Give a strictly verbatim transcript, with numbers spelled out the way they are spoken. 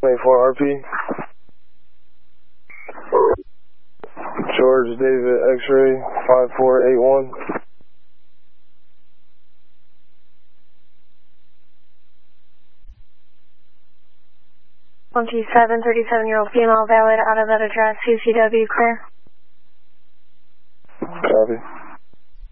twenty-four R P. George David X-ray five four eight one. one two seven, thirty-seven-year-old female valid out of that address, C C W, clear. Copy.